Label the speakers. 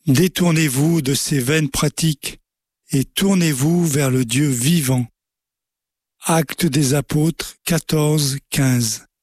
Speaker 1: Détournez-vous de ces vaines pratiques et tournez-vous vers le Dieu vivant. Actes des Apôtres 14, 15.